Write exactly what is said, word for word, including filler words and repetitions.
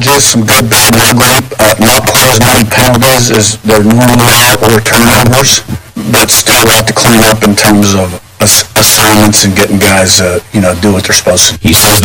coverages, some good, bad, and ugly. Uh, not quite as many penalties as there normally are or turnovers, but still a lot to clean up in terms of ass- assignments and getting guys, uh, you know, do what they're supposed to. He says